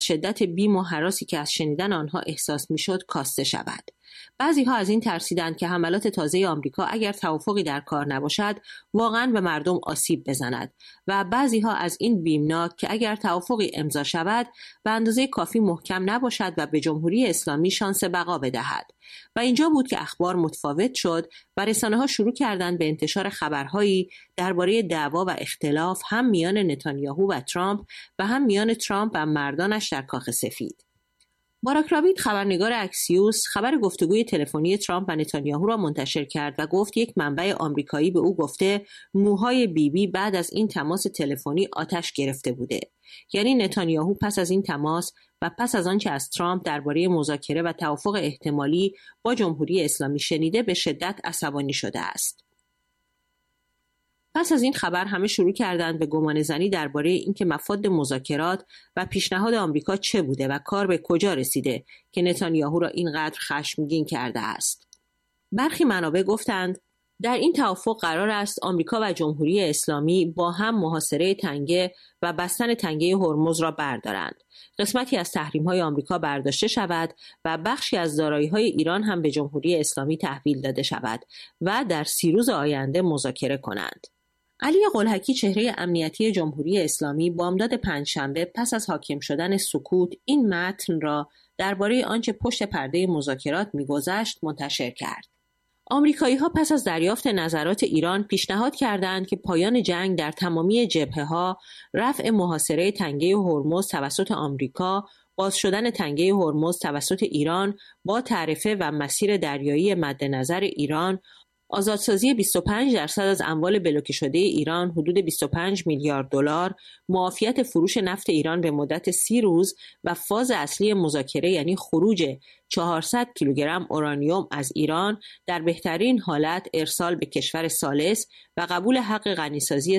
شدت بیم و هراسی که از شنیدن آنها احساس میشد کاسته شود. بعضی‌ها از این ترسیدند که حملات تازه آمریکا اگر توافقی در کار نباشد واقعاً به مردم آسیب بزند و بعضی‌ها از این بیمناک که اگر توافقی امضا شود به اندازه کافی محکم نباشد و به جمهوری اسلامی شانس بقا بدهد. و اینجا بود که اخبار متفاوت شد و رسانه‌ها شروع کردند به انتشار خبرهایی درباره دعوا و اختلاف هم میان نتانیاهو و ترامپ و هم میان ترامپ و مردانش در کاخ سفید. باراک رابید، خبرنگار اکسیوس، خبر گفتگوی تلفنی ترامپ و نتانیاهو را منتشر کرد و گفت یک منبع آمریکایی به او گفته موهای بیبی بعد از این تماس تلفنی آتش گرفته بوده. یعنی نتانیاهو پس از این تماس و پس از آنچه از ترامپ درباره مذاکره و توافق احتمالی با جمهوری اسلامی شنیده به شدت عصبانی شده است. پس از این خبر همه شروع کردند به گمانه‌زنی درباره اینکه مفاد مذاکرات و پیشنهاد آمریکا چه بوده و کار به کجا رسیده که نتانیاهو را اینقدر خشمگین کرده است. برخی منابع گفتند در این توافق قرار است آمریکا و جمهوری اسلامی با هم محاصره تنگه و بستن تنگه هرمز را بردارند. قسمتی از تحریم‌های آمریکا برداشته شود و بخشی از دارایی‌های ایران هم به جمهوری اسلامی تحویل داده شود و در 30 روز آینده مذاکره کنند. علی قلهکی، چهره امنیتی جمهوری اسلامی، بامداد پنجشنبه پس از حاکم شدن سکوت این متن را درباره آنچه پشت پرده مذاکرات می‌گذشت منتشر کرد. آمریکایی‌ها پس از دریافت نظرات ایران پیشنهاد کردند که پایان جنگ در تمامی جبهه‌ها، رفع محاصره تنگه هرمز توسط آمریکا، باز شدن تنگه هرمز توسط ایران با تعرفه و مسیر دریایی مد نظر ایران، آزادسازی 25% از اموال بلوکه شده ایران حدود 25 میلیارد دلار، معافیت فروش نفت ایران به مدت 30 روز و فاز اصلی مذاکره یعنی خروج 400 کیلوگرم اورانیوم از ایران، در بهترین حالت ارسال به کشور ثالث و قبول حق غنیسازی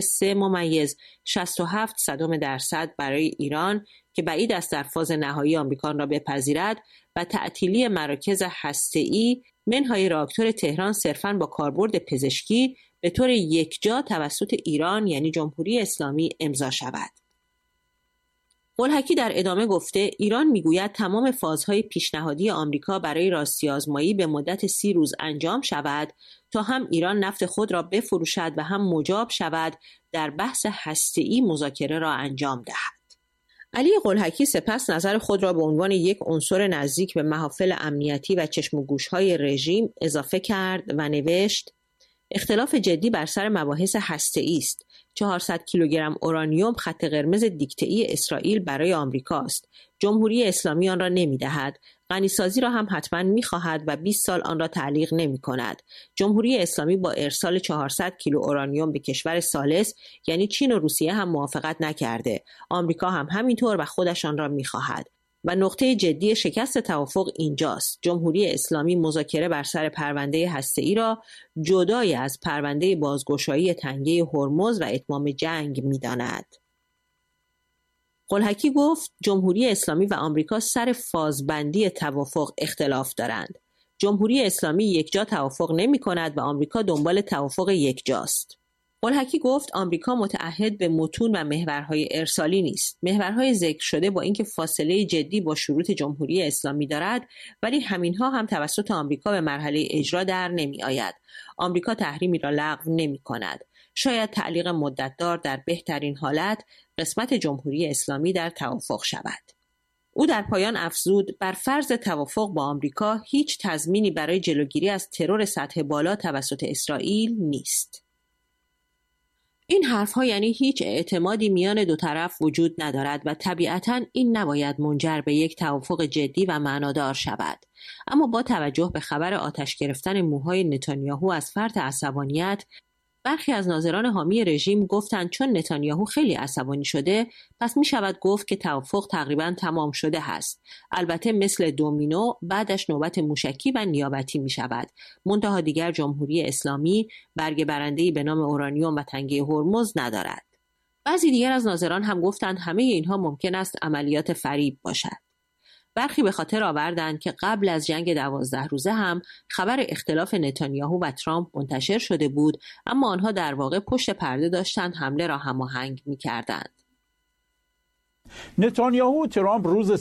3.67% برای ایران که بعید است در فاز نهایی آمریکا را بپذیرد و تعطیلی مراکز هسته‌ای منهای راکتور تهران صرفاً با کاربرد پزشکی به طور یکجا توسط ایران یعنی جمهوری اسلامی امضا شود. قلهکی در ادامه گفته ایران میگوید تمام فازهای پیشنهادی آمریکا برای راستی آزمایی به مدت 30 روز انجام شود تا هم ایران نفت خود را بفروشد و هم مجاب شود در بحث هسته‌ای مذاکره را انجام دهد. علی قلهکی سپس نظر خود را به عنوان یک عنصر نزدیک به محافل امنیتی و چشم و گوش‌های رژیم اضافه کرد و نوشت اختلاف جدی بر سر مباحث هسته‌ای است. 400 کیلوگرم اورانیوم خط قرمز دیکته‌ای اسرائیل برای آمریکاست. جمهوری اسلامی آن را نمی‌دهد. غنیسازی را هم حتما می‌خواهد و 20 سال آن را تعلیق نمی‌کند. جمهوری اسلامی با ارسال 400 کیلو اورانیوم به کشور ثالث یعنی چین و روسیه هم موافقت نکرده. آمریکا هم همینطور و خودش آن را می‌خواهد. و نقطه جدی شکست توافق اینجاست. جمهوری اسلامی مذاکره بر سر پرونده هسته‌ای را جدای از پرونده بازگشایی تنگه هرمز و اتمام جنگ می‌داند. قلهکی گفت جمهوری اسلامی و آمریکا سر فازبندی توافق اختلاف دارند. جمهوری اسلامی یکجا توافق نمی‌کند و آمریکا دنبال توافق یکجاست. قلهکی گفت آمریکا متعهد به متون و محورهای ارسالی نیست. محورهای ذکر شده با اینکه فاصله جدی با شروط جمهوری اسلامی دارد ولی همینها هم توسط آمریکا به مرحله اجرا در نمی آید. آمریکا تحریمی را لغو نمی کند. شاید تعلیق مدتدار در بهترین حالت قسمت جمهوری اسلامی در توافق شود. او در پایان افزود بر فرض توافق با آمریکا هیچ تضمینی برای جلوگیری از ترور سطح بالا توسط اسرائیل نیست. این حرفها یعنی هیچ اعتمادی میان دو طرف وجود ندارد و طبیعتاً این نباید منجر به یک توافق جدی و معنادار شود. اما با توجه به خبر آتش گرفتن موهای نتانیاهو از فرط عصبانیت، برخی از ناظران حامی رژیم گفتند چون نتانیاهو خیلی عصبانی شده پس می شود گفت که توافق تقریباً تمام شده است. البته مثل دومینو بعدش نوبت موشکی و نیابتی می شود. منتها دیگر جمهوری اسلامی برگ برنده‌ای به نام اورانیوم و تنگه هرمز ندارد. بعضی دیگر از ناظران هم گفتند همه اینها ممکن است عملیات فریب باشد. برخی به خاطر آوردند که قبل از جنگ 12 روزه هم خبر اختلاف نتانیاهو و ترامپ منتشر شده بود اما آنها در واقع پشت پرده داشتند حمله را هماهنگ می‌کردند. نتانیاهو و ترامپ روز